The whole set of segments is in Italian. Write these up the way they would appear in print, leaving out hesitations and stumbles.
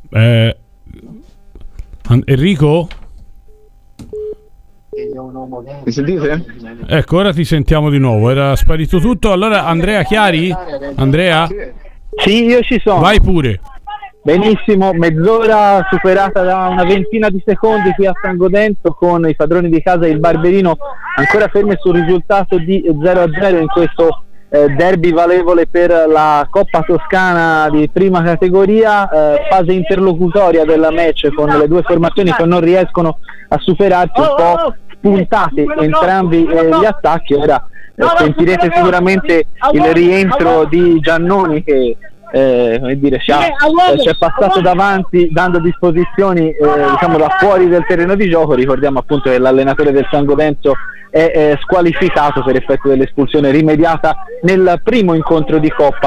Enrico? Mi sentite? Ecco, ora ti sentiamo di nuovo. Era sparito tutto. Allora, Andrea Chiari? Andrea? Sì, io ci sono. Vai pure. Benissimo, mezz'ora superata da una ventina di secondi qui a San Godenzo, con i padroni di casa e il Barberino ancora fermi sul risultato di 0-0 in questo derby valevole per la Coppa Toscana di prima categoria, fase interlocutoria della match con le due formazioni che non riescono a superarsi, un po' spuntate entrambi gli attacchi. Ora sentirete sicuramente il rientro di Giannoni che ci è passato davanti dando disposizioni diciamo da fuori del terreno di gioco. Ricordiamo appunto che l'allenatore del San Godenzo è squalificato per effetto dell'espulsione rimediata nel primo incontro di Coppa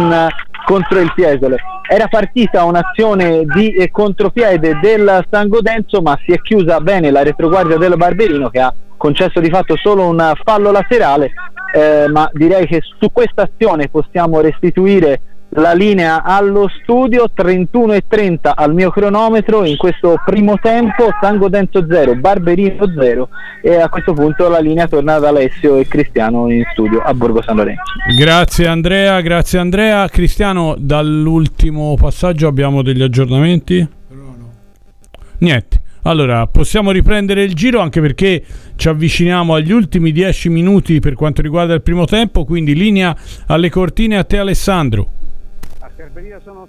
contro il Fiesole. Era partita un'azione di contropiede del San Godenzo, ma si è chiusa bene la retroguardia del Barberino, che ha concesso di fatto solo un fallo laterale, ma direi che su questa azione possiamo restituire la linea allo studio. 31:30 al mio cronometro in questo primo tempo, San Godenzo 0, Barberino 0, e a questo punto la linea torna ad Alessio e Cristiano in studio a Borgo San Lorenzo. Grazie Andrea. Cristiano, dall'ultimo passaggio abbiamo degli aggiornamenti? No. Niente. Allora, possiamo riprendere il giro, anche perché ci avviciniamo agli ultimi 10 minuti per quanto riguarda il primo tempo, quindi linea alle cortine, a te Alessandro. A Scarperia sono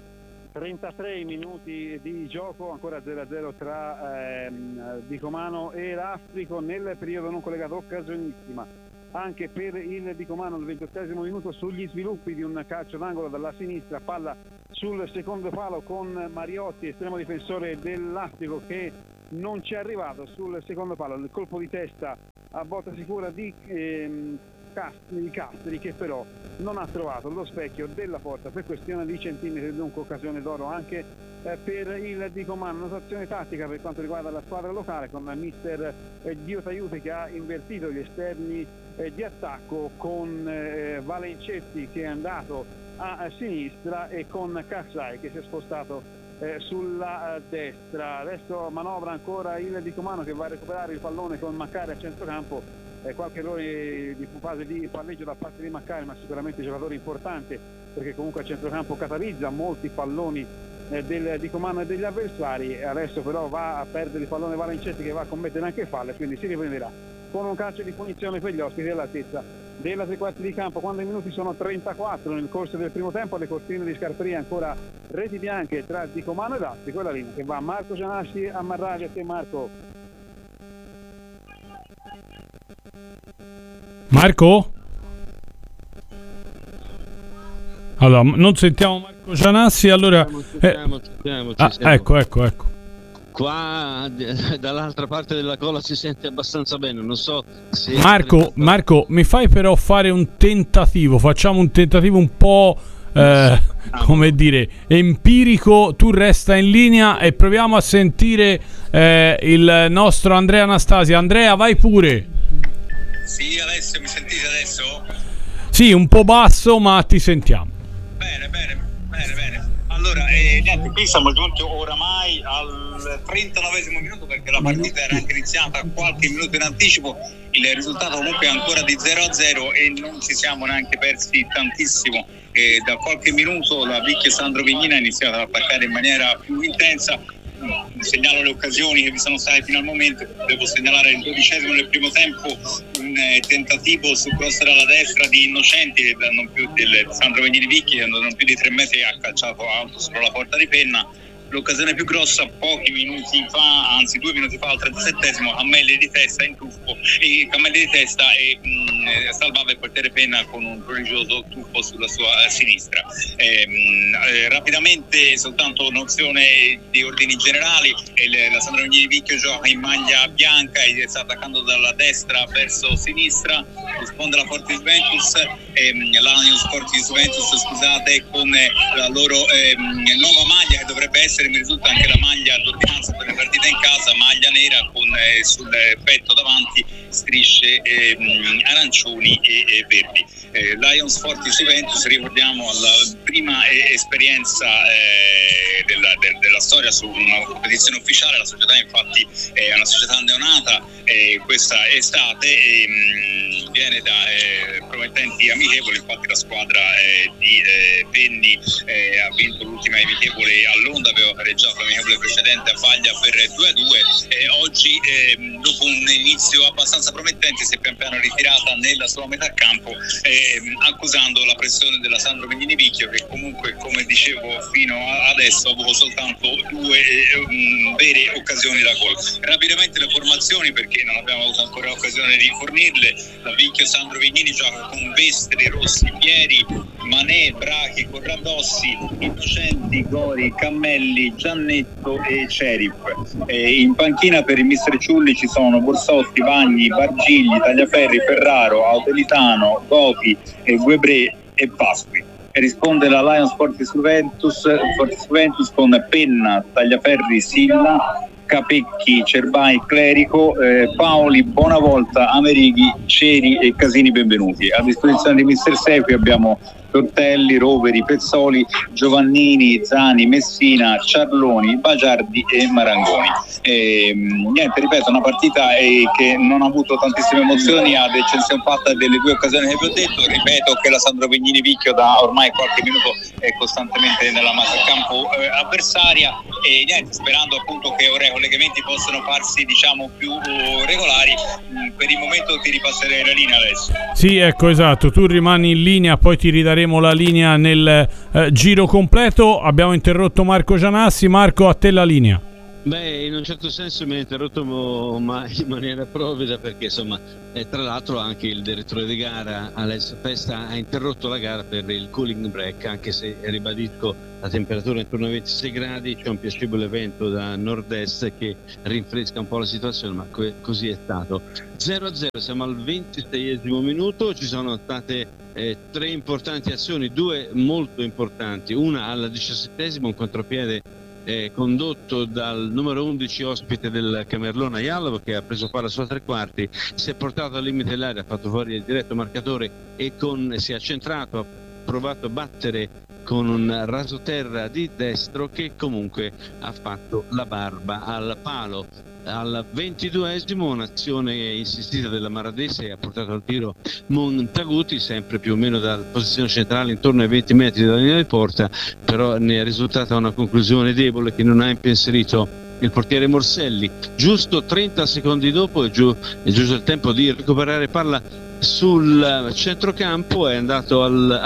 33 minuti di gioco, ancora 0-0 tra Dicomano e Lastrico nel periodo non collegato. Occasionissima anche per il Dicomano al 28esimo minuto sugli sviluppi di un calcio d'angolo dalla sinistra, palla sul secondo palo con Mariotti, estremo difensore del Lastrico, che non ci è arrivato sul secondo palo. Il colpo di testa a botta sicura di Castri, che però non ha trovato lo specchio della porta per questione di centimetri, dunque occasione d'oro anche per il Dicomano. Notazione tattica per quanto riguarda la squadra locale, con mister Dio Taiuti che ha invertito gli esterni di attacco, con Valencetti che è andato a sinistra e con Cassai che si è spostato sulla destra. Adesso manovra ancora il Dicomano, che va a recuperare il pallone con Maccari a centrocampo. Qualche errore di fase di palleggio da parte di Maccari, ma sicuramente giocatore importante, perché comunque a centrocampo catalizza molti palloni del Dicomano e degli avversari. Adesso però va a perdere il pallone Valencetti, che va a commettere anche falle, quindi si riprenderà con un calcio di punizione per gli ospiti all'altezza della tre quarti di campo, quando i minuti sono 34 nel corso del primo tempo. Le cortine di Scarperia ancora reti bianche tra Dicomano e Lastrico, e la linea che va a Marco Gianasci a Marravi. A te Marco. Allora, non sentiamo Marco Gianassi, allora Ci ecco. Qua dall'altra parte della colla si sente abbastanza bene, non so se Marco, mi fai però fare un tentativo, facciamo un tentativo un po' come dire, empirico. Tu resta in linea e proviamo a sentire il nostro Andrea Anastasia. Andrea, vai pure. Sì, Alessio, mi sentite adesso? Sì, un po' basso, ma ti sentiamo. Bene. Allora, niente, qui siamo giunti oramai al 39esimo minuto, perché la partita era anche iniziata qualche minuto in anticipo. Il risultato comunque è ancora di 0-0 e non ci siamo neanche persi tantissimo. Da qualche minuto la Vicchio Sandro Vignina ha iniziato ad attaccare in maniera più intensa. Segnalo le occasioni che vi sono state fino al momento. Devo segnalare il 12esimo del primo tempo, un tentativo su cross dalla destra di Innocenti, non più del Sandro Vignini Vicchi, che non più di 3 metri ha calciato alto sopra la porta di Penna. L'occasione più grossa pochi minuti fa, anzi 2 minuti fa, al 37esimo, Cammelli di testa in tuffo, e Cammelli di testa e salvava il portiere Penna con un prodigioso tuffo sulla sua sinistra. Rapidamente, soltanto un'opzione di ordini generali, la Sandro Vignini Vicchio gioca in maglia bianca e sta attaccando dalla destra verso sinistra. Risponde la Fortis Juventus, l'Anius Fortis Juventus, scusate, con la loro nuova maglia, che dovrebbe essere, mi risulta, anche la maglia d'ordinanza per le partite partita in casa, maglia nera con sul petto davanti strisce arancioni e verdi. Lions Fortis Juventus, ricordiamo la prima esperienza della storia su una competizione ufficiale. La società infatti è una società neonata questa estate e viene da promettenti amichevoli. Infatti la squadra di Penny ha vinto l'ultima amichevole a Londra, aveva pareggiato l'amichevole precedente a Vaglia per 2-2. Oggi dopo un inizio abbastanza promettente si è pian piano ritirata nella sua metà campo, accusando la pressione della Sandro Mignini Vicchio, che comunque, come dicevo fino adesso, ha avuto soltanto 2 vere occasioni da gol. Rapidamente le formazioni, perché non abbiamo avuto ancora occasione di fornirle. La Vicchio Sandro Mignini gioca con Vestri, Rossi, Pieri, Manè, Brachi, Corradossi, Innocenti, Gori, Cammelli, Giannetto e Cerif. In panchina per il mister Ciulli ci sono Borsotti, Vagni, Bargigli, Tagliaferri, Ferraro, Audelitano, Gopi, Guebré e Pasqui. Risponde la Lions Fortis Juventus con Penna, Tagliaferri, Silla, Capecchi, Cerbai, Clerico, Paoli, Bonavolta, Amerighi, Ceri e Casini benvenuti. A disposizione di mister Sequi abbiamo Tortelli, Roveri, Pezzoli, Giovannini, Zani, Messina, Ciarloni, Bagiardi e Marangoni. Niente, ripeto, una partita che non ha avuto tantissime emozioni, ad eccezione fatta delle 2 occasioni che vi ho detto. Ripeto che la Sandro Vignini Vicchio da ormai qualche minuto è costantemente nella massa campo avversaria, e niente, sperando appunto che ora i collegamenti possano farsi più regolari. Per il momento ti ripasserei la linea adesso. Sì, ecco, esatto, tu rimani in linea, poi ti ridaremo la linea nel giro completo. Abbiamo interrotto Marco Gianassi. Marco, a te la linea. Beh, in un certo senso mi ha interrotto ma in maniera provvida, perché insomma tra l'altro anche il direttore di gara Alessio Festa ha interrotto la gara per il cooling break, anche se ribadisco la temperatura è intorno ai 26 gradi, c'è un piacevole vento da nord-est che rinfresca un po' la situazione, ma così è stato. 0-0, siamo al 26esimo minuto, ci sono state 3 importanti azioni, 2 molto importanti, una al 17esimo, un contropiede condotto dal numero 11 ospite del Camerlona Jallow, che ha preso palla sulla 3/4, si è portato al limite dell'area, ha fatto fuori il diretto marcatore e si è accentrato, ha provato a battere con un rasoterra di destro che comunque ha fatto la barba al palo. Al 22esimo un'azione insistita della Maradese ha portato al tiro Montaguti, sempre più o meno dalla posizione centrale, intorno ai 20 metri dalla linea di porta, però ne è risultata una conclusione debole che non ha impensierito il portiere Morselli. Giusto 30 secondi dopo è giusto il tempo di recuperare palla sul centrocampo, è andato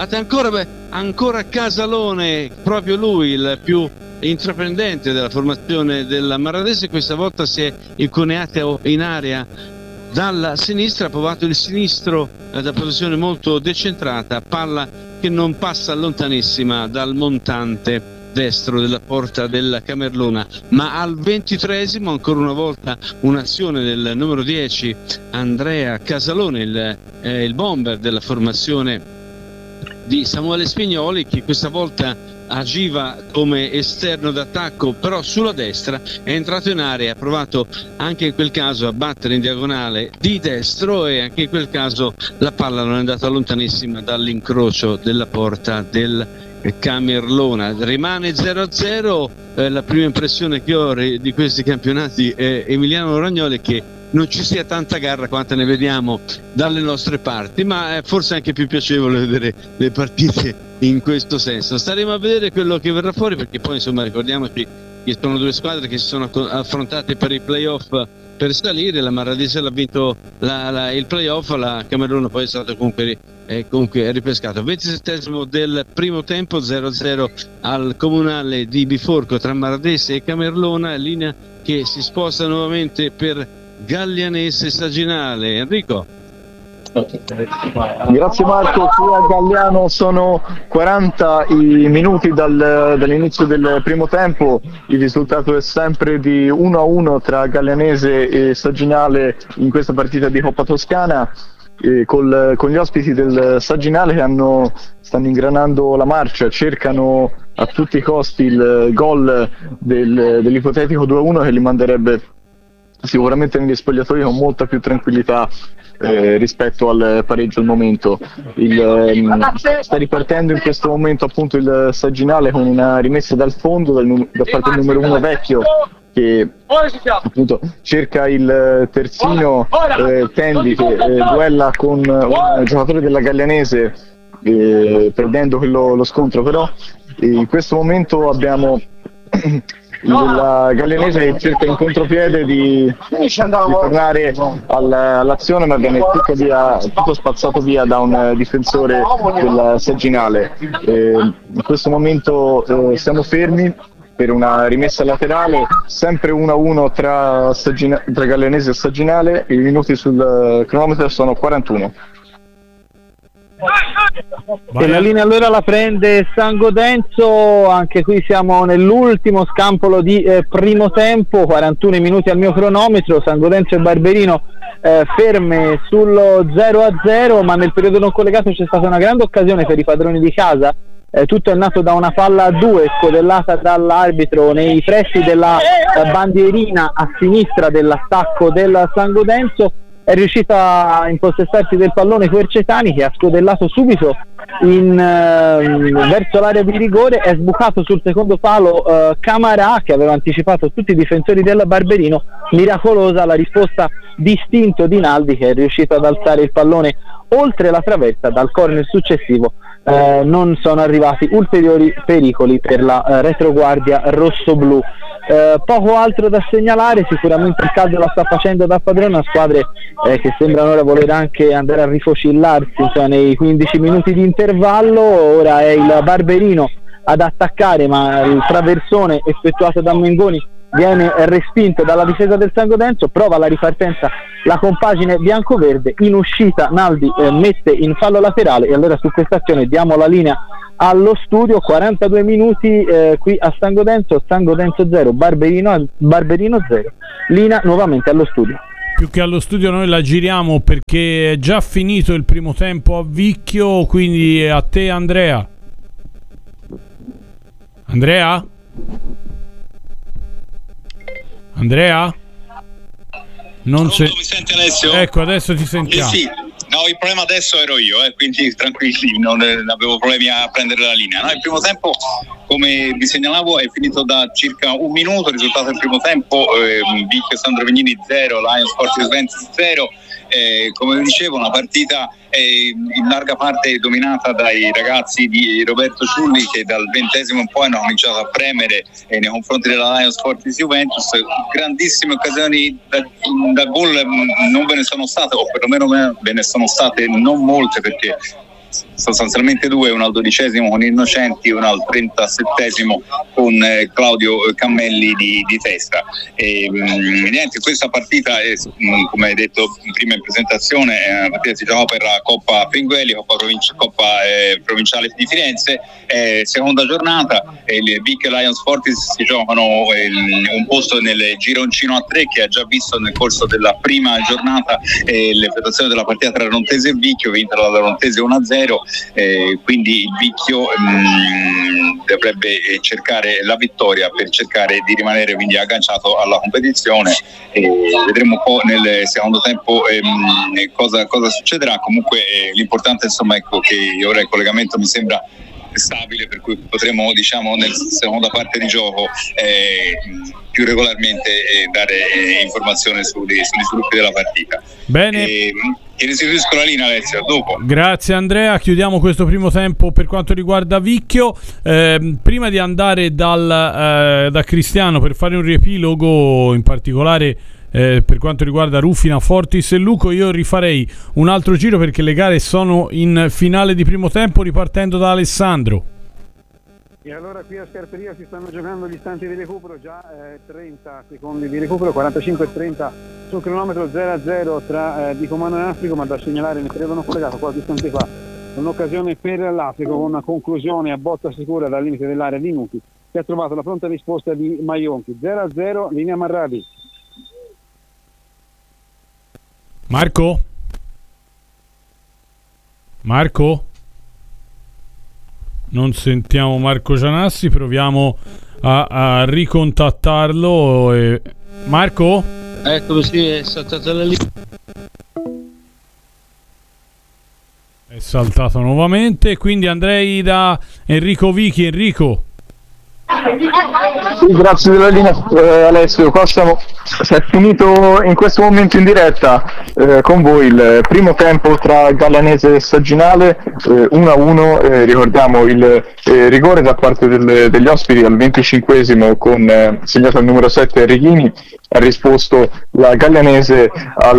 ancora Casalone, proprio lui il più intraprendente della formazione della Maradese. Questa volta si è inconeato in area dalla sinistra, ha provato il sinistro da posizione molto decentrata, palla che non passa lontanissima dal montante destro della porta della Camerlona. Ma al 23esimo ancora una volta un'azione del numero 10 Andrea Casalone, il bomber della formazione di Samuele Spignoli, che questa volta agiva come esterno d'attacco però sulla destra, è entrato in area, ha provato anche in quel caso a battere in diagonale di destro e anche in quel caso la palla non è andata lontanissima dall'incrocio della porta del Camerlona. Rimane 0-0. La prima impressione che ho di questi campionati è Emiliano Rognoli, che non ci sia tanta garra quanta ne vediamo dalle nostre parti, ma è forse anche più piacevole vedere le partite in questo senso. Staremo a vedere quello che verrà fuori, perché poi insomma ricordiamoci che sono 2 squadre che si sono affrontate per i playoff per salire. La Maradese l'ha vinto il playoff, la Camerlona poi è stato comunque ripescato. 27esimo del primo tempo, 0-0 al comunale di Biforco tra Maradese e Camerlona, linea che si sposta nuovamente per Gallianese Saginale. Enrico. Grazie Marco, qui a Galliano sono 40 i minuti dall'inizio del primo tempo, il risultato è sempre di 1-1 tra Gallianese e Saginale in questa partita di Coppa Toscana. con gli ospiti del Sagginale che stanno ingranando la marcia, cercano a tutti i costi il gol dell'ipotetico 2-1 che li manderebbe sicuramente negli spogliatoi con molta più tranquillità rispetto al pareggio al momento. Sta ripartendo in questo momento appunto il Sagginale con una rimessa dal fondo da parte del numero 1 Vecchio, che appunto cerca il terzino Tendi, che duella con un giocatore della Gaglianese, perdendo lo scontro. Però in questo momento abbiamo la Gaglianese che cerca in contropiede di tornare all'azione, ma viene tutto spazzato via da un difensore del Sagginale. In questo momento siamo fermi per una rimessa laterale, sempre 1-1 tra Gaglianese e Sagginale. I minuti sul cronometro sono 41. E la linea allora la prende San Godenzo. Anche qui siamo nell'ultimo scampolo di primo tempo, 41 minuti al mio cronometro. San Godenzo e Barberino ferme sullo 0-0, ma nel periodo non collegato c'è stata una grande occasione per i padroni di casa. Tutto è nato da una palla a 2 scodellata dall'arbitro nei pressi della bandierina a sinistra dell'attacco del San Godenzo. È riuscita a impossessarsi del pallone Quercetani, che ha scodellato subito verso l'area di rigore. È sbucato sul secondo palo Camarà, che aveva anticipato tutti i difensori del Barberino. Miracolosa la risposta distinto di Naldi, che è riuscito ad alzare il pallone oltre la traversa. Dal corner successivo non sono arrivati ulteriori pericoli per la retroguardia rossoblù. Poco altro da segnalare, sicuramente il caldo la sta facendo da padrone a squadre che sembrano ora voler anche andare a rifocillarsi, insomma, nei 15 minuti di intervallo. Ora è il Barberino ad attaccare, ma il traversone effettuato da Mengoni viene respinto dalla difesa del San Godenzo. Prova la ripartenza la compagine biancoverde, in uscita Naldi mette in fallo laterale, e allora su questa azione diamo la linea allo studio. 42 minuti qui a San Godenzo 0, Barberino 0. Linea nuovamente allo studio. Più che allo studio noi la giriamo, perché è già finito il primo tempo a Vicchio, quindi a te Andrea. Non mi sente Alessio? Ecco, adesso ti sentiamo. Sì. No, il problema adesso ero io, quindi tranquilli, non avevo problemi a prendere la linea. No, il primo tempo, come vi segnalavo, è finito da circa un minuto. Il risultato del primo tempo, Vicchio Sandro Vignini 0, Lions Fortis Juventus 0. Come vi dicevo, una partita in larga parte dominata dai ragazzi di Roberto Ciulli, che dal 20° in poi hanno cominciato a premere nei confronti della Lions Fortis Juventus. Grandissime occasioni da gol non ve ne sono state, o perlomeno ve ne sono state non molte, perché sostanzialmente 2, uno al 12° con Innocenti, uno al 37° con Claudio Cammelli di testa. Niente, questa partita come detto prima in presentazione, è una partita che si gioca per la Coppa Pinguelli, Coppa Provinciale di Firenze, seconda giornata. Il Vic e Lions Fortis si giocano un posto nel gironcino a 3, che ha già visto nel corso della prima giornata l'effettuazione della partita tra Rontese e Vicchio, vinta dalla Rontese 1-0. Quindi il Vicchio dovrebbe cercare la vittoria per cercare di rimanere quindi agganciato alla competizione. Vedremo un po' nel secondo tempo cosa succederà. Comunque l'importante, insomma, ecco, che ora il collegamento mi sembra stabile, per cui potremo, diciamo, nella seconda parte di gioco più regolarmente dare informazione sugli sviluppi della partita. Bene. Ti restituisco la linea, Alessio, dopo. Grazie Andrea, chiudiamo questo primo tempo per quanto riguarda Vicchio. Prima di andare da Cristiano per fare un riepilogo, in particolare per quanto riguarda Rufina, Fortis e Luco, io rifarei un altro giro, perché le gare sono in finale di primo tempo, ripartendo da Alessandro. E allora qui a Scarperia si stanno giocando gli istanti di recupero, già 30 secondi di recupero, 45-30 sul cronometro, 0-0 tra Dicomano e Africo, ma da segnalare nel periodo non collegato qualche istante fa un'occasione per l'Africo con una conclusione a botta sicura dal limite dell'area di Nuti, che ha trovato la pronta risposta di Maionchi. 0-0, linea Marradi. Marco? Marco? Non sentiamo Marco Gianassi, proviamo a ricontattarlo. Marco? Ecco, sì, è saltata la linea. È saltato nuovamente, quindi andrei da Enrico Vichi. Enrico? Sì, grazie della linea, Alessio. Qua si è finito in questo momento in diretta con voi il primo tempo tra Gallianese e Saginale, 1-1. Ricordiamo il rigore da parte degli ospiti al 25esimo con segnato il numero 7 Reghini. Ha risposto la Gallianese al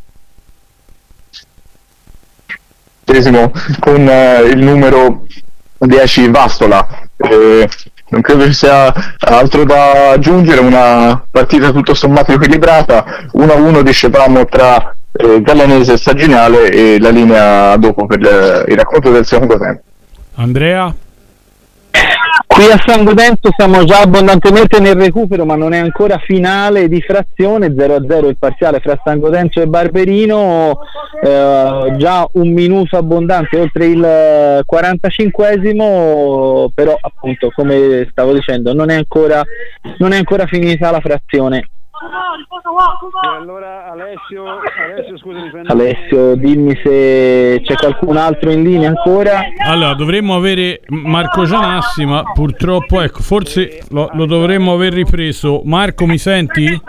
con il numero 10 Vastola. Non credo ci sia altro da aggiungere, una partita tutto sommato equilibrata, 1-1 dicevamo tra Gallianese e Saginale, e la linea dopo per il racconto del secondo tempo. Andrea? Qui a San Godenzo siamo già abbondantemente nel recupero, ma non è ancora finale di frazione. 0-0 il parziale fra San Godenzo e Barberino, già un minuto abbondante oltre il 45esimo, però appunto, come stavo dicendo, non è ancora finita la frazione. Allora Alessio, scusami, Alessio, dimmi se c'è qualcun altro in linea ancora. Allora, dovremmo avere Marco Gianassi, ma purtroppo, ecco, forse lo dovremmo aver ripreso. Marco, mi senti?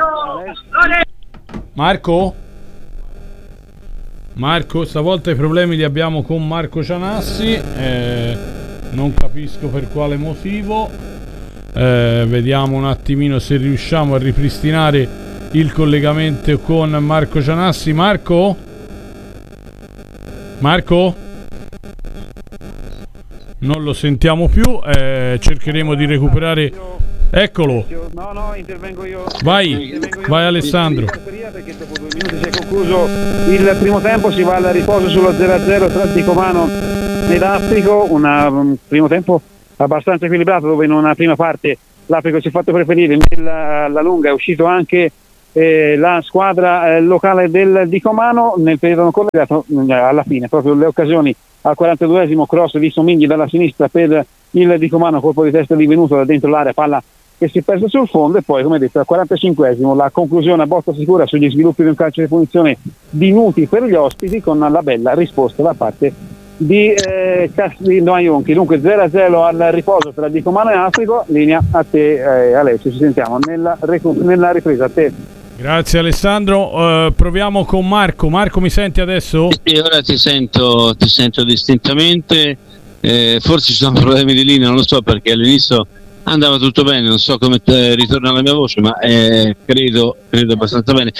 Marco? Marco, stavolta i problemi li abbiamo con Marco Gianassi, non capisco per quale motivo. Vediamo un attimino se riusciamo a ripristinare il collegamento con Marco Gianassi. Marco? Marco? Non lo sentiamo più, cercheremo di recuperare. Eccolo. No, intervengo io. Vai Alessandro. Perché dopo 2 minuti si è concluso il primo tempo, si va al riposo sullo 0-0 tra Dicomano ed Aprico, un primo tempo abbastanza equilibrato, dove in una prima parte l'Aprico si è fatto preferire, alla lunga è uscito anche la squadra locale del Dicomano. Nel periodo non collegato, alla fine proprio le occasioni al 42esimo, cross di Somigli dalla sinistra per il Dicomano, colpo di testa divenuto da dentro l'area, palla che si è persa sul fondo, e poi, come detto, al 45esimo la conclusione a botta sicura sugli sviluppi di un calcio di punizione di Nuti per gli ospiti, con la bella risposta da parte di Noionchi. Dunque 0-0 al riposo tra Dicomano e Aprico. Linea a te, Alessio, ci sentiamo nella ripresa. A te. Grazie Alessandro. Proviamo con Marco. Marco, mi senti adesso? Sì, ora ti sento distintamente. Forse ci sono problemi di linea, non lo so, perché all'inizio andava tutto bene, non so come ritorna la mia voce, ma credo abbastanza bene.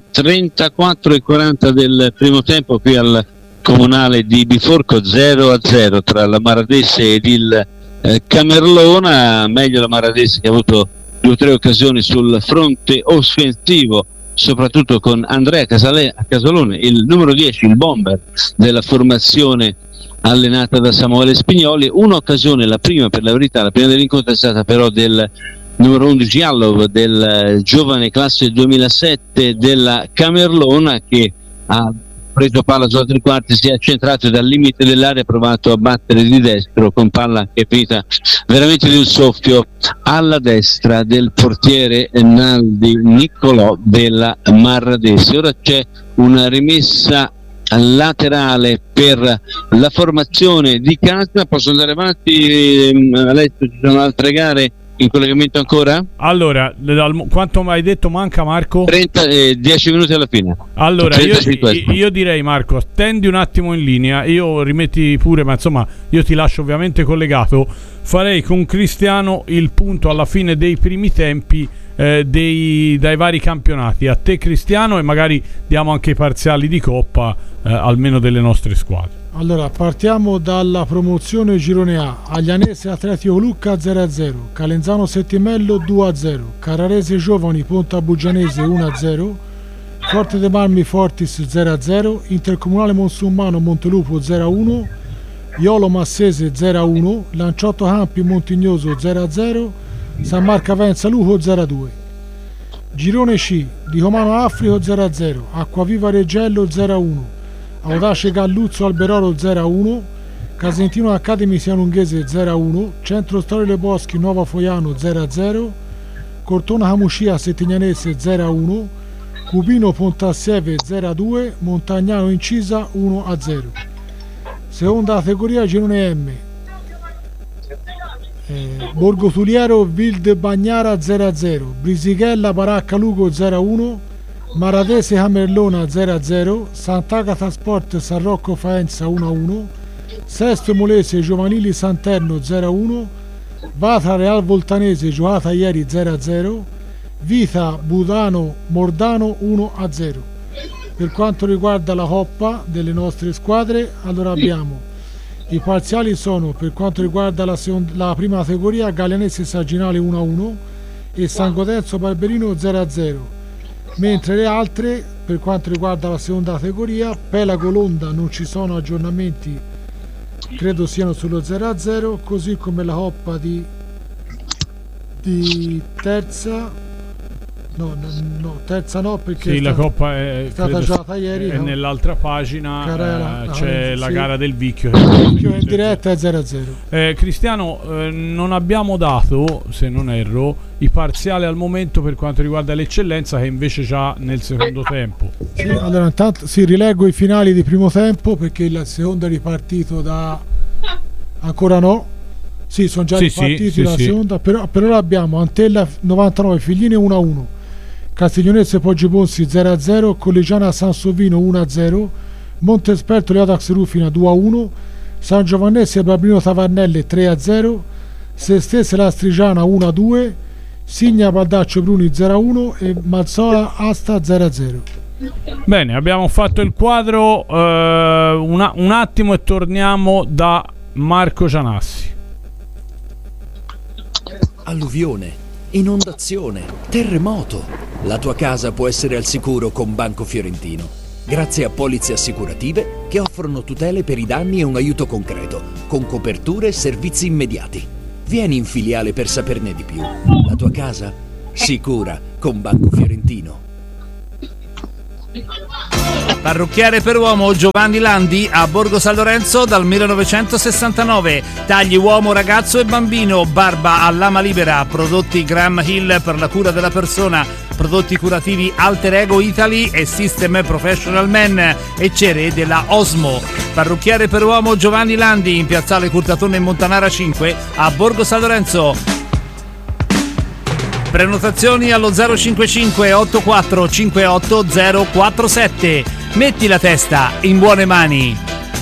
34:40 del primo tempo qui al comunale di Biforco, 0-0 tra la Maradese ed il Camerlona. Meglio la Maradese, che ha avuto 2 o 3 occasioni sul fronte offensivo, soprattutto con Andrea Casalone, il numero 10, il bomber della formazione allenata da Samuele Spignoli. Un'occasione, la prima per la verità, la prima dell'incontro è stata però del numero 11 Allov, del giovane classe 2007 della Camerlona, che ha preso palla sulla tre quarti, si è accentrato dal limite dell'area, ha provato a battere di destro con palla che è finita veramente di un soffio alla destra del portiere Naldi Niccolò della Maradesi. Ora c'è una rimessa laterale per la formazione di casa. Posso andare avanti, Alessio? Ci sono altre gare in collegamento ancora? Allora, quanto hai detto manca, Marco? 10 minuti alla fine. Allora, io direi, Marco, attendi un attimo in linea, io rimetti pure, ma insomma io ti lascio ovviamente collegato. Farei con Cristiano il punto alla fine dei primi tempi dai vari campionati. A te, Cristiano, e magari diamo anche i parziali di Coppa, almeno delle nostre squadre. Allora, partiamo dalla promozione Girone A. Aglianese Atletico Lucca 0-0, Calenzano Settimello 2-0, Carrarese Giovani Ponta Bugianese 1-0, Forte de Marmi Fortis 0-0, Intercomunale Monsummano Montelupo 0-1, Iolo Massese 0-1, Lanciotto Campi Montignoso 0-0, San Marco Avenza Luco 0-2. Girone C, Dicomano Africo 0-0, Acquaviva Reggello 0-1, Audace Galluzzo Alberoro 0-1, Casentino Academy Sialunghese 0-1, Centro Storia dei Boschi Nuova Foiano 0-0, Cortona Camuscia Settignanese 0-1, Cupino Pontassieve 0-2, Montagnano Incisa 1-0. Seconda categoria girone M. Borgo Tuliero Vilde Bagnara 0-0, Brisighella Baracca Lugo 0-1, Maradese Camerlona 0-0, Sant'Agata Sport San Rocco Faenza 1-1, Sesto Molese Giovanili Santerno 0-1, Vatra Real Voltanese giocata ieri 0-0, Vita Budano Mordano 1-0. Per quanto riguarda la coppa delle nostre squadre, allora abbiamo i parziali sono, per quanto riguarda la prima categoria, Gallianese Saginale 1-1 e San Godenzo Barberino 0-0, mentre le altre, per quanto riguarda la seconda categoria, Pelago Londa non ci sono aggiornamenti, credo siano sullo 0-0, così come la coppa di terza. No, terza no, perché sì, la coppa è stata giocata ieri. E nell'altra pagina c'è la gara del Vicchio. Vicchio in diretta è 0-0. Cristiano, non abbiamo dato, se non erro, i parziali al momento per quanto riguarda l'Eccellenza, che invece già nel secondo tempo. Sì, allora intanto rileggo i finali di primo tempo, perché il secondo è ripartito da... ancora no. Sì, sono già ripartiti la seconda. Per ora abbiamo Antella 99 Figline 1-1, Castiglionese Poggi Ponsi 0-0, Collegiana Sansovino 1-0, Montesperto Leodax Rufina 2-1, San Giovannese e Barberino Tavarnelle 3-0, Sestese Lastrigiana 1-2, Signa Baldaccio Bruni 0-1 e Mazzola Asta 0-0. Bene, abbiamo fatto il quadro, un attimo e torniamo da Marco Gianassi. Alluvione, inondazione, terremoto. La tua casa può essere al sicuro con Banco Fiorentino, grazie a polizze assicurative che offrono tutele per i danni e un aiuto concreto, con coperture e servizi immediati. Vieni in filiale per saperne di più. La tua casa? Sicura con Banco Fiorentino. Parrucchiere per uomo Giovanni Landi a Borgo San Lorenzo dal 1969. Tagli uomo, ragazzo e bambino, barba a lama libera, prodotti Graham Hill per la cura della persona, prodotti curativi Alter Ego Italy e System Professional Men e cere della Osmo. Parrucchiere per uomo Giovanni Landi in piazzale Curtatone Montanara 5 a Borgo San Lorenzo. Prenotazioni allo 055 84 58 047. Metti la testa in buone mani.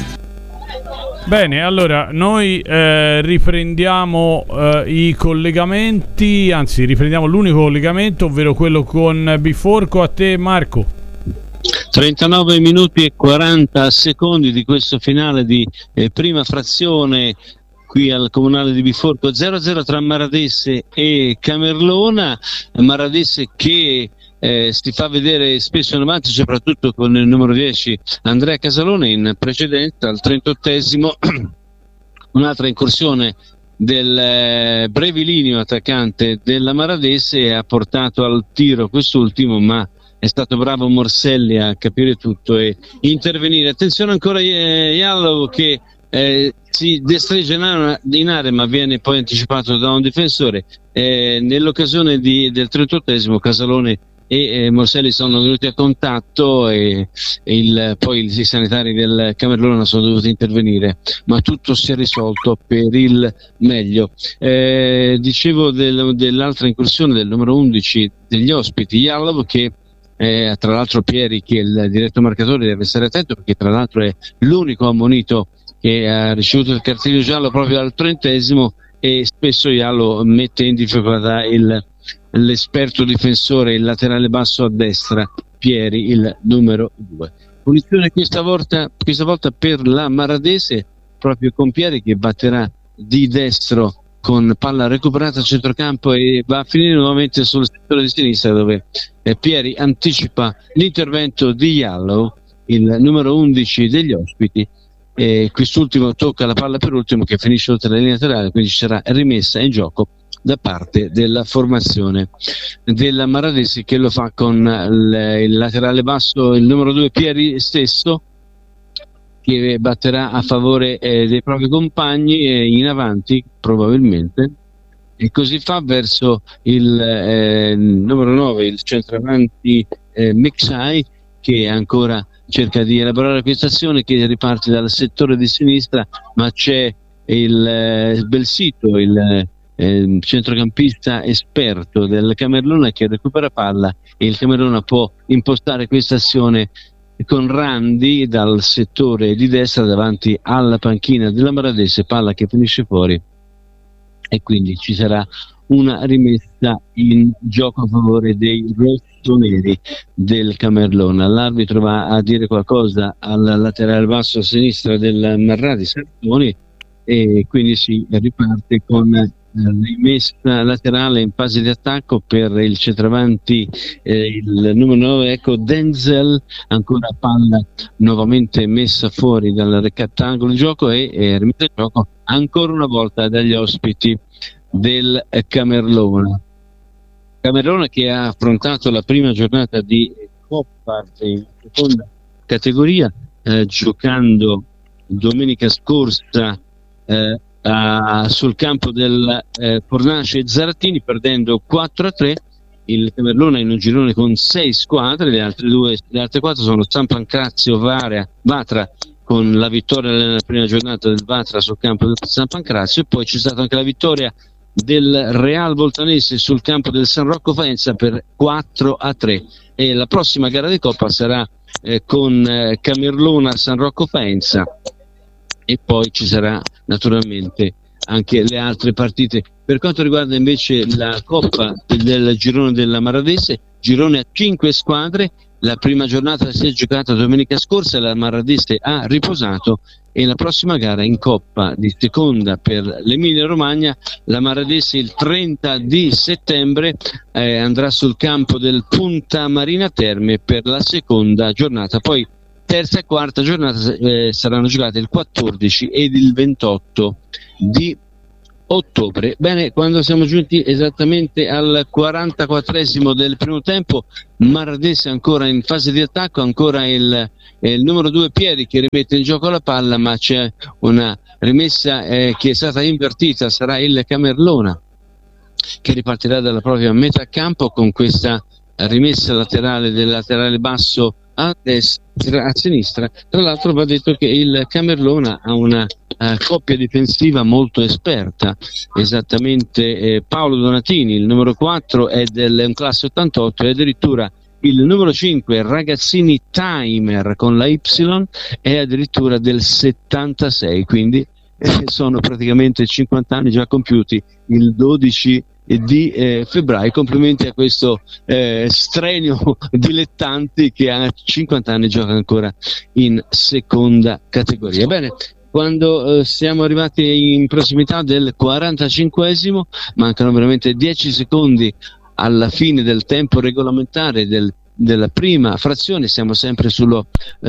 Bene, allora noi riprendiamo i collegamenti, anzi riprendiamo l'unico collegamento, ovvero quello con Biforco. A te Marco. 39 minuti e 40 secondi di questo finale di prima frazione qui al comunale di Biforco, 0-0 tra Maradesse e Camerlona. Maradesse che si fa vedere spesso in avanti, soprattutto con il numero 10 Andrea Casalone in precedenza. Al 38esimo un'altra incursione del brevilineo attaccante della Maradesse ha portato al tiro quest'ultimo, ma è stato bravo Morselli a capire tutto e intervenire. Attenzione ancora Jallow che si destreggia in area, ma viene poi anticipato da un difensore. Nell'occasione del 38esimo Casalone e Morselli sono venuti a contatto e poi i sanitari del Camerlona sono dovuti intervenire, ma tutto si è risolto per il meglio. Dicevo dell'altra incursione del numero 11 degli ospiti, Jallow, che tra l'altro Pieri, che è il diretto marcatore, deve stare attento perché tra l'altro è l'unico ammonito che ha ricevuto il cartellino giallo proprio al 30esimo, e spesso Jallow mette in difficoltà l'esperto difensore, il laterale basso a destra, Pieri, il numero 2. Punizione questa volta per la Maradese, proprio con Pieri che batterà di destro con palla recuperata a centrocampo e va a finire nuovamente sul settore di sinistra, dove Pieri anticipa l'intervento di Jallow, il numero 11 degli ospiti, e quest'ultimo tocca la palla per ultimo, che finisce oltre la linea laterale, quindi ci sarà rimessa in gioco da parte della formazione della Maradesi, che lo fa con il laterale basso, il numero 2 Pieri stesso, che batterà a favore dei propri compagni in avanti probabilmente, e così fa verso il numero 9, il centravanti Mixai, che ancora cerca di elaborare questa azione, che riparte dal settore di sinistra, ma c'è il Belsito, il centrocampista esperto del Camerlona, che recupera palla, e il Camerlona può impostare questa azione con Randi dal settore di destra davanti alla panchina della Maradese, palla che finisce fuori, e quindi ci sarà una rimessa in gioco a favore dei rossoneri del Camerlona. L'arbitro va a dire qualcosa al laterale basso a sinistra del Marradi Sartoni, e quindi si riparte con rimessa laterale in fase di attacco per il centravanti, il numero 9, ecco Denzel, ancora palla nuovamente messa fuori dal rettangolo di gioco e rimessa in gioco ancora una volta dagli ospiti del Camerlona che ha affrontato la prima giornata di Coppa in seconda categoria, giocando domenica scorsa sul campo del Fornace Zarattini, perdendo 4-3. Il Camerlona in un girone con 6 squadre, le altre 4 sono San Pancrazio, Vatra, con la vittoria nella prima giornata del Vatra sul campo del San Pancrazio, e poi c'è stata anche la vittoria del Real Voltanese sul campo del San Rocco Faenza per 4-3, e la prossima gara di Coppa sarà con Camerlona San Rocco Faenza, e poi ci sarà naturalmente anche le altre partite. Per quanto riguarda invece la Coppa del girone della Maradese, girone a 5 squadre, la prima giornata si è giocata domenica scorsa, la Maradese ha riposato, e la prossima gara in Coppa di seconda per l'Emilia Romagna, la Maradese il 30 di settembre andrà sul campo del Punta Marina Terme per la seconda giornata, poi terza e quarta giornata saranno giocate il 14 ed il 28 di ottobre. Bene, quando siamo giunti esattamente al 44esimo del primo tempo, Maradese ancora in fase di attacco, ancora il numero 2 Pieri che rimette in gioco la palla, ma c'è una rimessa che è stata invertita, sarà il Camerlona che ripartirà dalla propria metà campo con questa rimessa laterale del laterale basso a sinistra. Tra l'altro va detto che il Camerlona ha una coppia difensiva molto esperta, esattamente Paolo Donatini, il numero 4 è un classe 88, e addirittura il numero 5 Ragazzini Timer con la Y è addirittura del 76, quindi sono praticamente 50 anni già compiuti il 12 di febbraio. Complimenti a questo strenio dilettanti che a 50 anni gioca ancora in seconda categoria. Bene, quando siamo arrivati in prossimità del 45esimo, mancano veramente 10 secondi alla fine del tempo regolamentare della prima frazione, siamo sempre sullo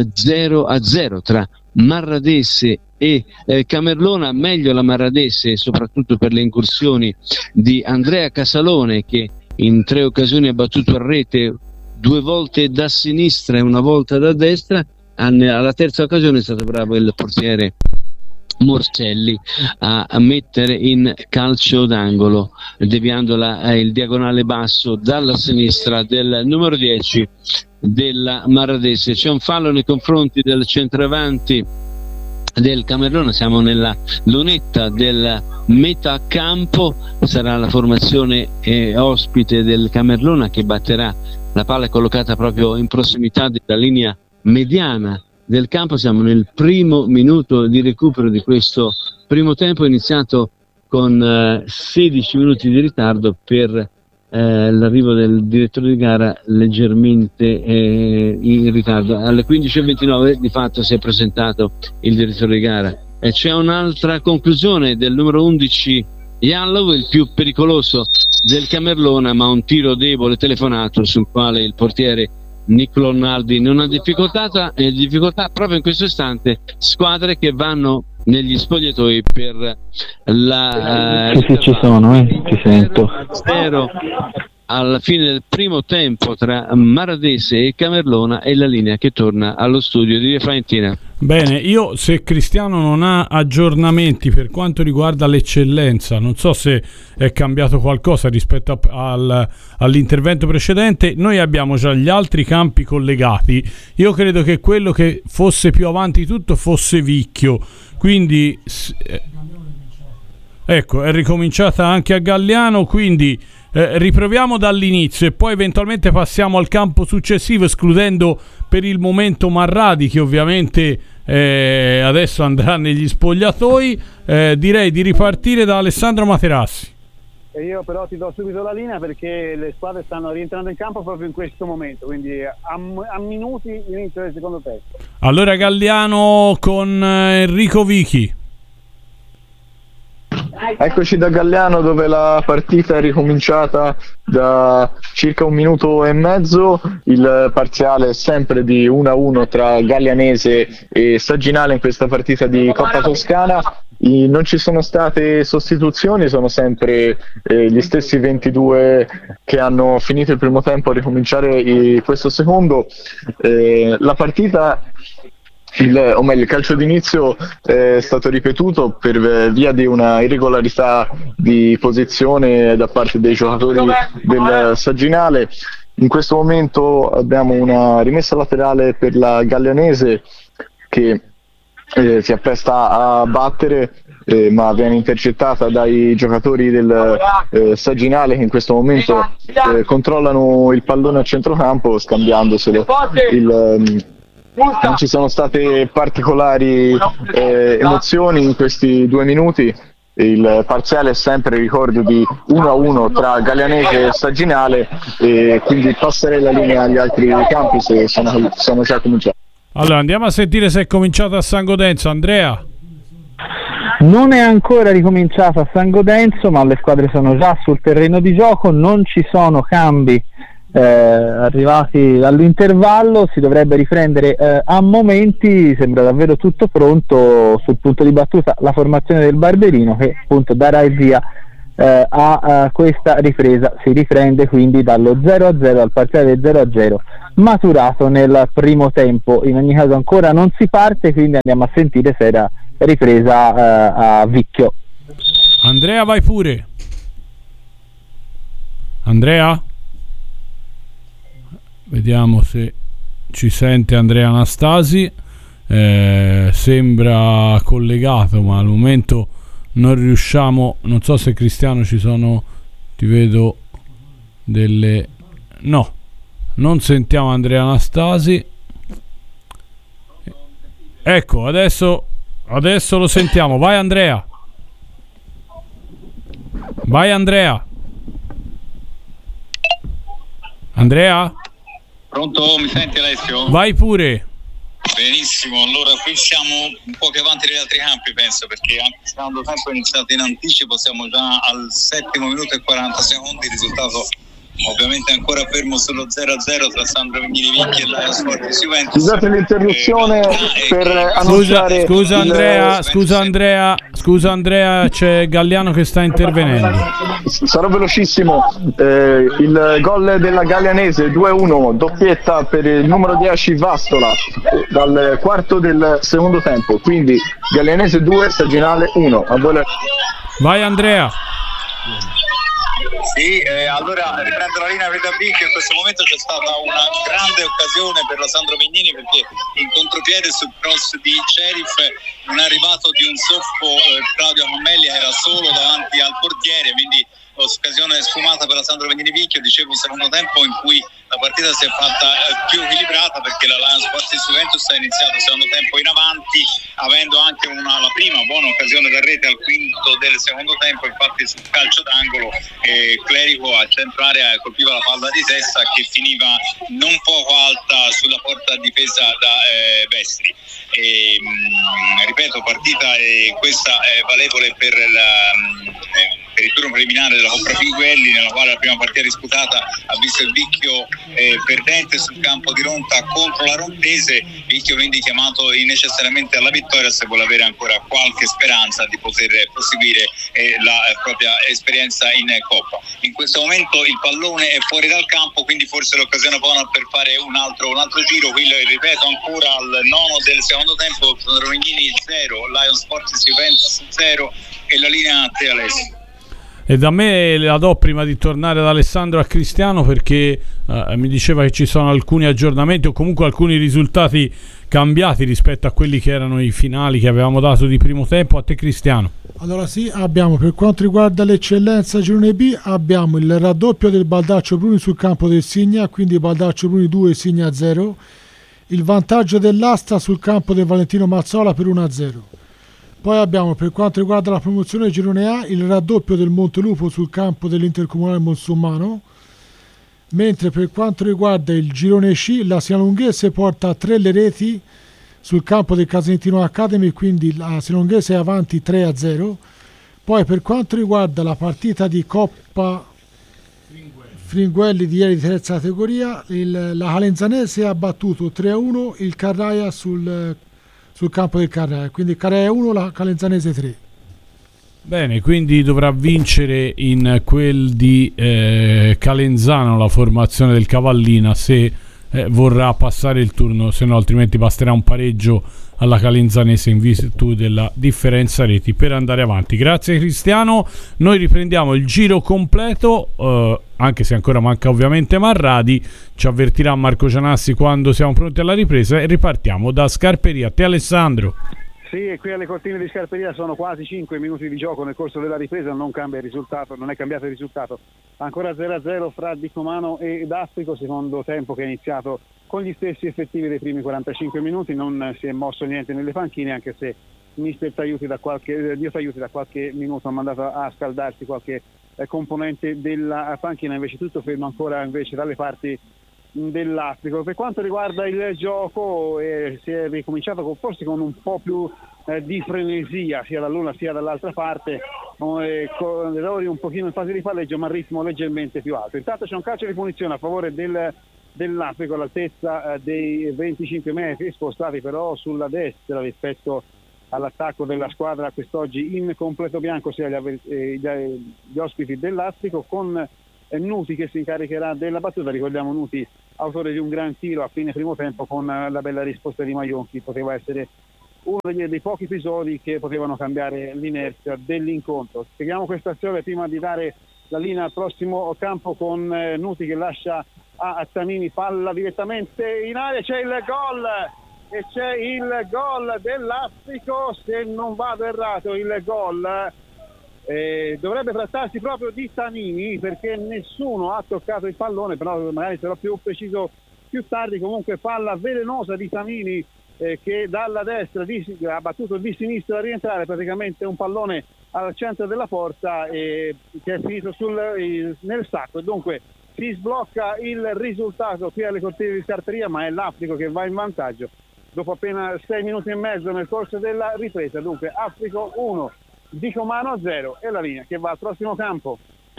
0-0 tra Marradese e Camerlona, meglio la Marradese soprattutto per le incursioni di Andrea Casalone, che in 3 occasioni ha battuto a rete 2 volte da sinistra e 1 volta da destra. Alla terza occasione è stato bravo il portiere Morcelli a mettere in calcio d'angolo, deviando il diagonale basso dalla sinistra del numero 10 della Maradese. C'è un fallo nei confronti del centravanti del Camerlona, siamo nella lunetta del metacampo, sarà la formazione ospite del Camerlona che batterà, la palla è collocata proprio in prossimità della linea mediana del campo. Siamo nel primo minuto di recupero di questo primo tempo, iniziato con 16 minuti di ritardo per l'arrivo del direttore di gara leggermente in ritardo. Alle 15:29 di fatto si è presentato il direttore di gara, e c'è un'altra conclusione del numero 11 Yallow, il più pericoloso del Camerlona, ma un tiro debole telefonato sul quale il portiere Niccolò Naldi non ha difficoltà proprio in questo istante. Squadre che vanno negli spogliatoi per la ci sono, ti sento. 0 alla fine del primo tempo tra Maradese e Camerlona, e la linea che torna allo studio di Via Faentina. Bene, io se Cristiano non ha aggiornamenti per quanto riguarda l'eccellenza, non so se è cambiato qualcosa rispetto all'intervento precedente, noi abbiamo già gli altri campi collegati. Io credo che quello che fosse più avanti tutto fosse Vicchio, quindi ecco, è ricominciata anche a Galliano, quindi riproviamo dall'inizio e poi eventualmente passiamo al campo successivo, escludendo per il momento Marradi, che ovviamente adesso andrà negli spogliatoi. Direi di ripartire da Alessandro Materassi. E io però ti do subito la linea, perché le squadre stanno rientrando in campo proprio in questo momento, quindi a minuti inizio del secondo tempo. Allora Galliano con Enrico Vichi. Eccoci da Galliano, dove la partita è ricominciata da circa 1 minuto e mezzo. Il parziale è sempre di 1-1 tra Gallianese e Saginale in questa partita di Coppa Toscana. Non ci sono state sostituzioni, sono sempre gli stessi 22 che hanno finito il primo tempo a ricominciare questo secondo. La partita, il calcio d'inizio è stato ripetuto per via di una irregolarità di posizione da parte dei giocatori del Saginale. In questo momento abbiamo una rimessa laterale per la Gallianese che si appresta a battere, ma viene intercettata dai giocatori del Saginale, che in questo momento controllano il pallone a centrocampo scambiandoselo. Non ci sono state particolari emozioni in questi 2 minuti. Il parziale è sempre, ricordo, di 1-1 tra Gallianese e Saginale, e quindi passerei la linea agli altri campi se sono già cominciati. Allora andiamo a sentire se è cominciato a San Godenzo. Andrea? Non è ancora ricominciata a San Godenzo, ma le squadre sono già sul terreno di gioco, non ci sono cambi arrivati all'intervallo, si dovrebbe riprendere a momenti. Sembra davvero tutto pronto. Sul punto di battuta la formazione del Barberino, che appunto darà il via a questa ripresa. Si riprende quindi dallo 0-0 al parziale 0-0 maturato nel primo tempo. In ogni caso ancora non si parte, quindi andiamo a sentire se era ripresa a Vicchio. Andrea, vai pure. Andrea? Vediamo se ci sente Andrea Anastasi. Sembra collegato, ma al momento non riusciamo. Non so se Cristiano ci sono. Ti vedo delle. No, non sentiamo Andrea Anastasi. Ecco, adesso lo sentiamo. Vai Andrea. Vai Andrea. Andrea? Pronto, mi senti Alessio? Vai pure. Benissimo, allora qui siamo un po' più avanti degli altri campi, penso, perché anche il secondo tempo è iniziato in anticipo, siamo già al 7° minuto e 40 secondi, il risultato ovviamente ancora fermo sullo 0-0 tra Sandro Vignini Vicchi e la Sport Juventus. Scusate l'interruzione per annunciare. Scusa Andrea, c'è Galliano che sta intervenendo. Sarò velocissimo. Il gol della Gallianese 2-1, doppietta per il numero 10 Vastola dal quarto del secondo tempo, quindi Gallianese 2, Saginale 1. Vai Andrea. Sì, allora riprendo la linea per Vicchio. In questo momento c'è stata una grande occasione per la Sandro Vignini, perché in contropiede sul cross di Cerif non è arrivato di un soffo Claudio Mammelli, era solo davanti al portiere, quindi occasione sfumata per la Sandro Vignini Vicchio. Dicevo, un secondo tempo in cui la partita si è fatta più equilibrata, perché la Lions Sport Juventus ha iniziato il secondo tempo in avanti, avendo anche la prima buona occasione da rete al quinto del secondo tempo. Infatti sul calcio d'angolo Clerico a centro area colpiva la palla di testa che finiva non poco alta sulla porta difesa da Vestri. Ripeto, partita questa è valevole per per il turno preliminare della Coppa Pinguelli, nella quale la prima partita disputata ha visto il Vicchio perdente sul campo di Ronta contro la Rontese. Vicchio quindi chiamato necessariamente alla vittoria se vuole avere ancora qualche speranza di poter proseguire la propria esperienza in Coppa. In questo momento il pallone è fuori dal campo, quindi forse l'occasione buona per fare un altro giro. Qui ripeto ancora al nono del secondo tempo, Romagnini 0, Lions Sports Juventus 0 e la linea a te, Alessio. E da me la do prima di tornare ad Alessandro a Cristiano, perché mi diceva che ci sono alcuni aggiornamenti o comunque alcuni risultati cambiati rispetto a quelli che erano i finali che avevamo dato di primo tempo. A te, Cristiano. Allora sì, abbiamo, per quanto riguarda l'eccellenza girone B, abbiamo il raddoppio del Baldaccio Bruni sul campo del Signa, quindi Baldaccio Bruni 2, Signa 0. Il vantaggio dell'Asta sul campo del Valentino Mazzola per 1-0. Poi abbiamo, per quanto riguarda la promozione girone A, il raddoppio del Montelupo sul campo dell'Intercomunale Monsummano, mentre per quanto riguarda il girone C, la Sinalunghese porta a 3 le reti sul campo del Casentino Academy, quindi la Sinalunghese è avanti 3-0. Poi per quanto riguarda la partita di Coppa Fringuelli di ieri di terza categoria, la Calenzanese ha battuto 3-1 il Carraia sul campo del Carraia, quindi Carraia 1, la Calenzanese 3. Bene, quindi dovrà vincere in quel di Calenzano la formazione del Cavallina se vorrà passare il turno, se no altrimenti basterà un pareggio alla Calenzanese in virtù della differenza reti per andare avanti. Grazie Cristiano, noi riprendiamo il giro completo, anche se ancora manca ovviamente Marradi, ci avvertirà Marco Gianassi quando siamo pronti alla ripresa e ripartiamo da Scarperia. A te, Alessandro. Sì, e qui alle cortine di Scarperia sono quasi 5 minuti di gioco nel corso della ripresa, non cambia il risultato, non è cambiato il risultato. Ancora 0-0 fra Dicomano ed Astrico, secondo tempo che è iniziato con gli stessi effettivi dei primi 45 minuti, non si è mosso niente nelle panchine, anche se mister Dio t'aiuti da qualche minuto ha mandato a scaldarsi qualche componente della panchina, invece tutto fermo ancora invece dalle parti dell'Astrico. Per quanto riguarda il gioco si è ricominciato forse con un po' più di frenesia sia dall'una sia dall'altra parte, con errori un pochino in fase di palleggio ma ritmo leggermente più alto. Intanto c'è un calcio di punizione a favore dell'Astrico all'altezza dei 25 metri, spostati però sulla destra rispetto all'attacco della squadra quest'oggi in completo bianco sia gli ospiti dell'Astrico, con Nuti che si incaricherà della battuta. Ricordiamo Nuti autore di un gran tiro a fine primo tempo con la bella risposta di Maionchi. Poteva essere uno dei pochi episodi che potevano cambiare l'inerzia dell'incontro. Seguiamo questa azione prima di dare la linea al prossimo campo con Nuti che lascia a Tanini, palla direttamente in aria, c'è il gol e c'è il gol dell'Astrico, se non vado errato il gol dovrebbe trattarsi proprio di Tanini perché nessuno ha toccato il pallone, però magari sarò più preciso più tardi. Comunque palla velenosa di Tanini che dalla destra ha battuto di sinistra a rientrare praticamente un pallone al centro della porta che è finito nel sacco, e dunque si sblocca il risultato qui alle cortine di Scarperia, ma è l'Astrico che va in vantaggio dopo appena 6 minuti e mezzo nel corso della ripresa. Dunque Astrico 1, Dicomano 0 e la linea che va al prossimo campo.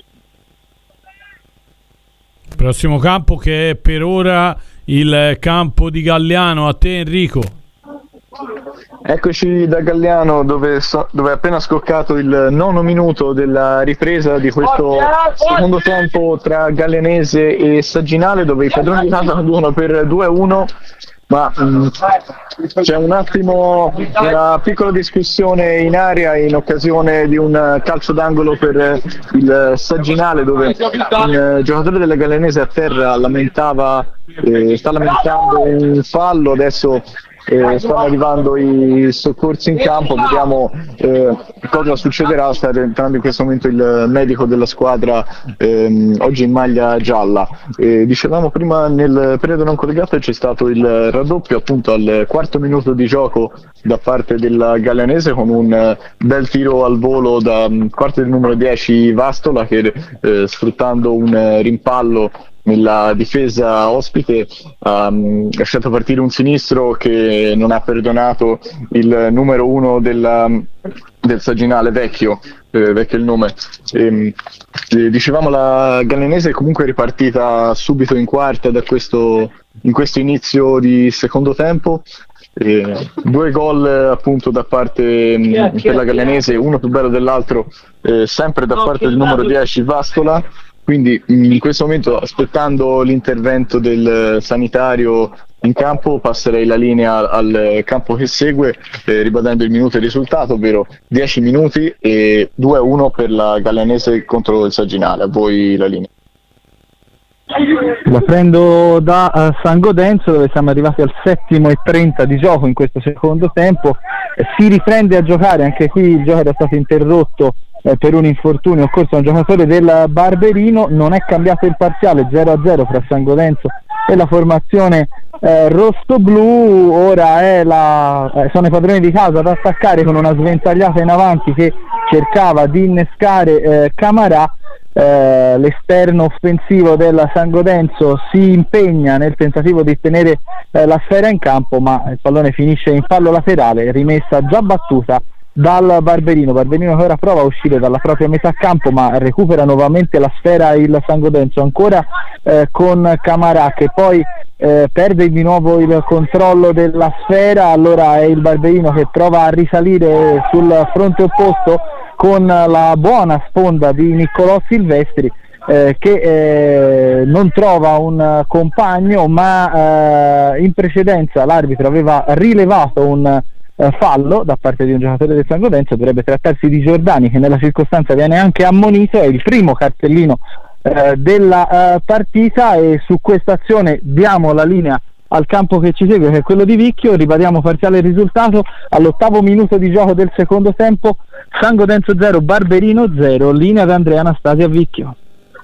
Prossimo campo che è per ora il campo di Galliano. A te Enrico. Eccoci da Galliano dove è appena scoccato il 9° minuto della ripresa di questo secondo tempo tra Gallianese e Sagginale, dove i padroni di casa conducono per 2-1. Ma c'è un attimo una piccola discussione in aria in occasione di un calcio d'angolo per il Sagginale, dove un giocatore della Gallianese a terra sta lamentando un fallo. Adesso stanno arrivando i soccorsi in campo, vediamo cosa succederà. Sta entrando in questo momento il medico della squadra oggi in maglia gialla. Dicevamo prima, nel periodo non collegato c'è stato il raddoppio appunto al 4° minuto di gioco da parte della Gallianese, con un bel tiro al volo da parte del numero 10 Vastola che sfruttando un rimpallo nella difesa ospite ha lasciato partire un sinistro che non ha perdonato il numero 1 del Saginale, Vecchio il nome. Dicevamo, la Gallenese è comunque ripartita subito in quarta in questo inizio di secondo tempo. 2 gol appunto da parte per la Gallenese, uno più bello dell'altro, sempre da parte del numero 10 Vastola. Quindi in questo momento, aspettando l'intervento del sanitario in campo, passerei la linea al campo che segue, ribadendo il minuto e il risultato, ovvero 10 minuti e 2-1 per la Gallenese contro il Saginale. A voi la linea. La prendo da San Godenzo, dove siamo arrivati al 7:30 di gioco in questo secondo tempo. Si riprende a giocare, anche qui il gioco era stato interrotto per un infortunio occorso a un giocatore del Barberino. Non è cambiato il parziale, 0-0 fra San Godenzo e la formazione rosso-blu. Ora sono i padroni di casa ad attaccare con una sventagliata in avanti che cercava di innescare Camarà. L'esterno offensivo del San Godenzo si impegna nel tentativo di tenere la sfera in campo, ma il pallone finisce in fallo laterale, rimessa già battuta dal Barberino che ora prova a uscire dalla propria metà campo, ma recupera nuovamente la sfera il San Godenzo, ancora con Camarà, che poi perde di nuovo il controllo della sfera. Allora è il Barberino che prova a risalire sul fronte opposto con la buona sponda di Niccolò Silvestri, che non trova un compagno, ma in precedenza l'arbitro aveva rilevato un fallo da parte di un giocatore del San Godenzo. Dovrebbe trattarsi di Giordani, che nella circostanza viene anche ammonito, è il primo cartellino della partita, e su questa azione diamo la linea al campo che ci segue, che è quello di Vicchio. Ribadiamo parziale risultato all'8° minuto di gioco del secondo tempo: San Godenzo 0, Barberino 0. Linea da Andrea Anastasia a Vicchio.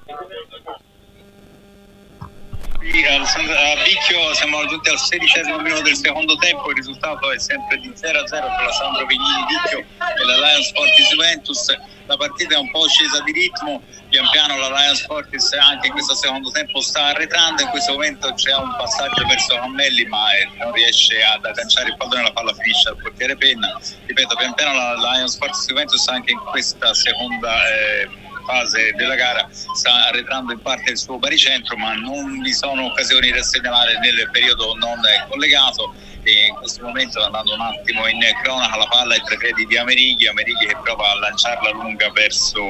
A Vicchio siamo giunti al 16° minuto del secondo tempo, il risultato è sempre di 0-0 per la Sandro Vignini Vicchio e la Lions Fortis Juventus. La partita è un po' scesa di ritmo, pian piano la Lions Fortis anche in questo secondo tempo sta arretrando. In questo momento c'è un passaggio verso Cammelli, ma non riesce ad agganciare il pallone, la palla finisce al portiere Penna. Ripeto, pian piano la Lions Fortis Juventus anche in questa seconda fase della gara sta arretrando in parte il suo baricentro, ma non vi sono occasioni da segnalare nel periodo non collegato. E in questo momento, andando un attimo in cronaca, la palla è tra i piedi di Amerighi che prova a lanciarla lunga verso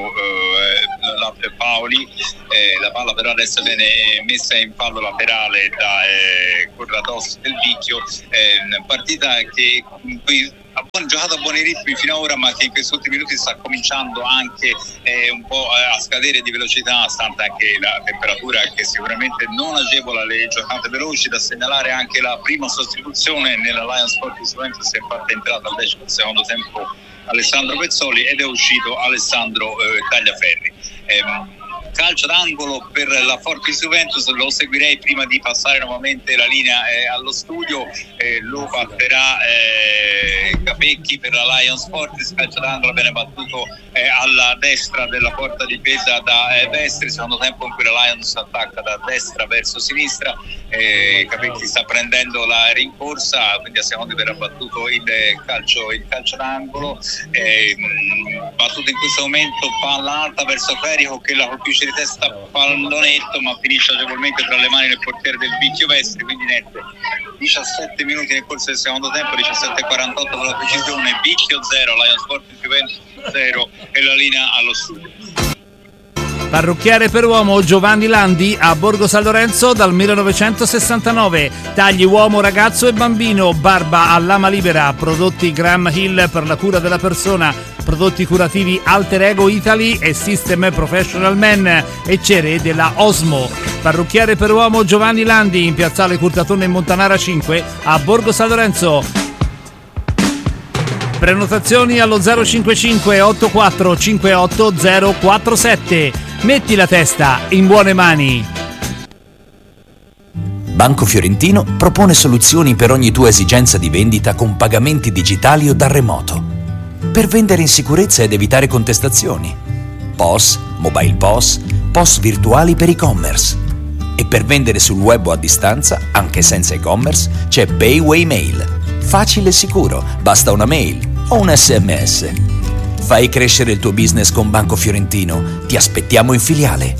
Paoli. La palla però adesso viene messa in fallo laterale da Corrados del Vicchio. Partita che ha giocato a buoni ritmi fino ad ora, ma che in questi ultimi minuti sta cominciando anche un po' a scadere di velocità, stante anche la temperatura che sicuramente non agevola le giocate veloci. Da segnalare anche la prima sostituzione nella Lions Fortis Juventus, è infatti entrato al 10° tempo Alessandro Pezzoli ed è uscito Alessandro Tagliaferri. Calcio d'angolo per la Fortis Juventus, lo seguirei prima di passare nuovamente la linea allo studio. Lo batterà Capecchi per la Lions Fortis. Calcio d'angolo viene battuto alla destra della porta difesa da Vestri, secondo tempo in cui la Lions attacca da destra verso sinistra. Capecchi sta prendendo la rincorsa, quindi a secondi verrà battuto il calcio d'angolo. Battuto in questo momento palla alta verso Ferico, che la colpisce di testa pallonetto, ma finisce agevolmente tra le mani del portiere del Vicchio Vestri. Quindi netto 17 minuti nel corso del secondo tempo, 17:48 per la precisione. Vicchio 0, Lions Fortis Juventus 0 e la linea allo studio. Parrucchiere per uomo Giovanni Landi a Borgo San Lorenzo dal 1969. Tagli uomo, ragazzo e bambino, barba a lama libera, prodotti Graham Hill per la cura della persona, prodotti curativi Alter Ego Italy e System Professional Men e cere della Osmo. Parrucchiere per uomo Giovanni Landi in piazzale Curtatone in Montanara 5 a Borgo San Lorenzo. Prenotazioni allo 055 84 58 047. Metti la testa in buone mani. Banco Fiorentino propone soluzioni per ogni tua esigenza di vendita con pagamenti digitali o da remoto. Per vendere in sicurezza ed evitare contestazioni. POS, mobile POS, POS virtuali per e-commerce. E per vendere sul web o a distanza, anche senza e-commerce, c'è Payway Mail. Facile e sicuro, basta una mail o un SMS. Fai crescere il tuo business con Banco Fiorentino. Ti aspettiamo in filiale.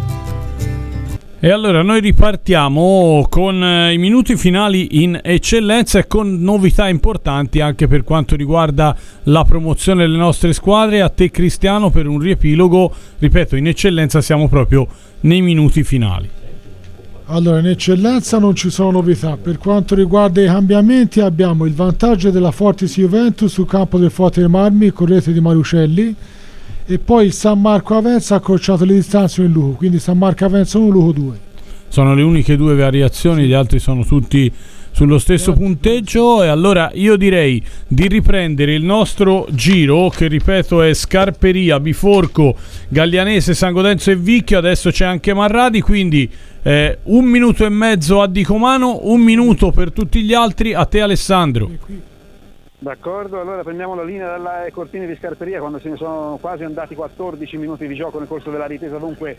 E allora noi ripartiamo con i minuti finali in eccellenza e con novità importanti anche per quanto riguarda la promozione delle nostre squadre. A te Cristiano per un riepilogo. Ripeto, in eccellenza siamo proprio nei minuti finali. Allora, in eccellenza non ci sono novità. Per quanto riguarda i cambiamenti, abbiamo il vantaggio della Fortis Juventus sul campo del Forte dei Marmi con rete di Marucelli, e poi il San Marco Avenza ha accorciato le distanze in Luco, quindi San Marco Avenza 1, Luco 2. Sono le uniche due variazioni, gli altri sono tutti sullo stesso punteggio. E allora io direi di riprendere il nostro giro, che ripeto è Scarperia, Biforco, Gallianese, San Godenzo e Vicchio. Adesso c'è anche Marradi, quindi 1 minuto e mezzo a Dicomano, 1 minuto per tutti gli altri. A te Alessandro. D'accordo, allora prendiamo la linea dalla cortina di Scarperia quando se ne sono quasi andati 14 minuti di gioco nel corso della ripresa. Dunque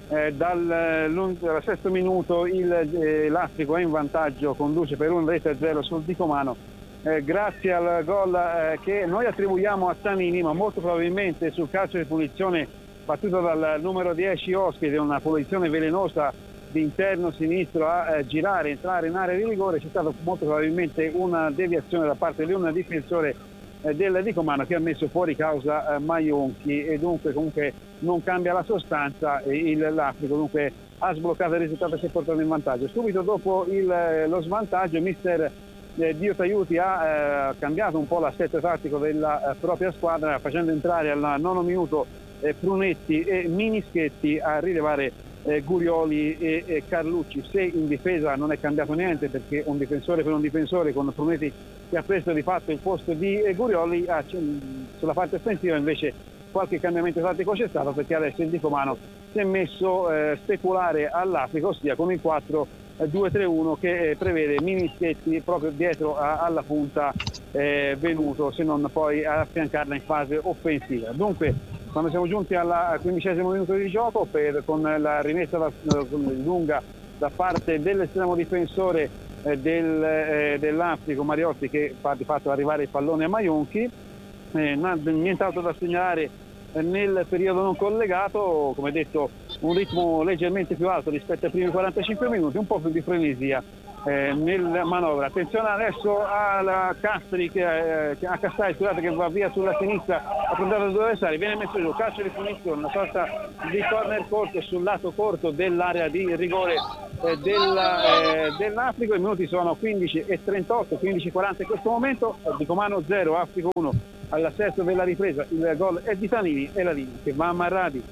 dal sesto minuto l'Astrico è in vantaggio, conduce per 1-0 sul Dicomano, grazie al gol che noi attribuiamo a Zanini, ma molto probabilmente sul calcio di punizione battuto dal numero 10 Ospite, una punizione velenosa di interno sinistro a girare, entrare in area di rigore. C'è stata molto probabilmente una deviazione da parte di un difensore del Dicomano che ha messo fuori causa Maionchi, e dunque comunque non cambia la sostanza. L'Astrico dunque ha sbloccato il risultato e si è portato in vantaggio. Subito dopo lo svantaggio mister Dio t'aiuti ha cambiato un po' l'assetto tattico della propria squadra, facendo entrare al 9° minuto Prunetti e Minischetti a rilevare Gurioli e Carlucci. Se in difesa non è cambiato niente, perché un difensore per un difensore, con Prunetti che ha preso di fatto il posto di Gurioli, sulla parte offensiva invece qualche cambiamento tattico c'è stato, perché adesso il Dicomano si è messo speculare all'Astrico, ossia con il 4-2-3-1 che prevede Minischetti proprio dietro alla punta Venuto, se non poi a affiancarla in fase offensiva. Dunque quando siamo giunti al 15° minuto di gioco, con la rimessa lunga da parte dell'estremo difensore dell'Astrico Mariotti, che fa di fatto arrivare il pallone a Maionchi, nient'altro da segnalare nel periodo non collegato. Come detto, un ritmo leggermente più alto rispetto ai primi 45 minuti, un po' più di frenesia nel manovra. Attenzione adesso alla Castri a Cassai, scusate, che va via sulla sinistra, affrontato da due avversari, viene messo giù, calcio di punizione, una sorta di corner corto sul lato corto dell'area di rigore dell'Astrico. I minuti sono 15:38, 15:40 in questo momento. Dicomano 0, Astrico 1 al sesto della ripresa. Il gol è di Zanini e la linea che va a Marradi.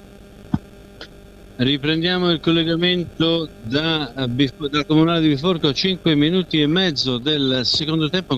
Riprendiamo il collegamento da Comunale di Biforco, 5 minuti e mezzo del secondo tempo.